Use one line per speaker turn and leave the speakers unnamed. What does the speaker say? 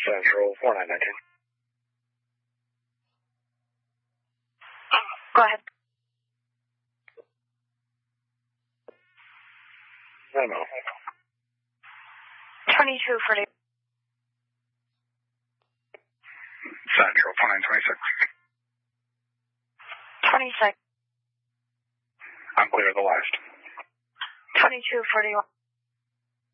Central 4919.
Go ahead.
Memo.
2240.
Central 4926.
26.
I'm clear of the last.
2241.